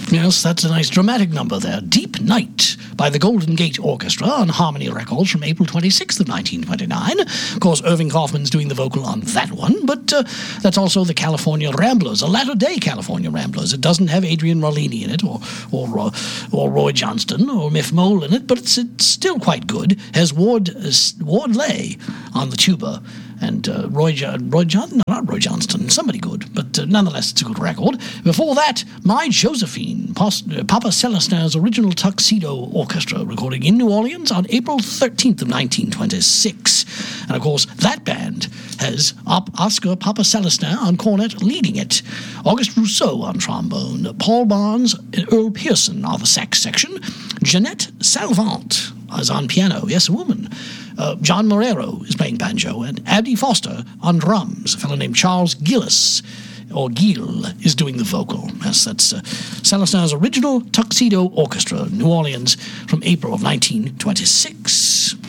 Yes, that's a nice dramatic number there. Deep Night by the Golden Gate Orchestra on Harmony Records from April 26th of 1929. Of course, Irving Kaufman's doing the vocal on that one, but that's also the California Ramblers, a latter-day California Ramblers. It doesn't have Adrian Rollini in it, or Roy Johnston, or Miff Mole in it, but it's still quite good. Has Ward Lay on the tuba, and Roy Johnston, somebody good, but nonetheless it's a good record. Before that, My Josephine, Papa Celestin's original Tuxedo Orchestra, recording in New Orleans on April 13th of 1926. And of course, that band has Oscar Papa Celestin on cornet leading it, Auguste Rousseau on trombone, Paul Barnes and Earl Pearson are the sax section, Jeanette Salvant is on piano, yes, a woman. John Morero is playing banjo, and Abby Foster on drums. A fellow named Charles Gillis, or Gil, is doing the vocal. Yes, that's Celestin's original Tuxedo Orchestra, New Orleans, from April of 1926.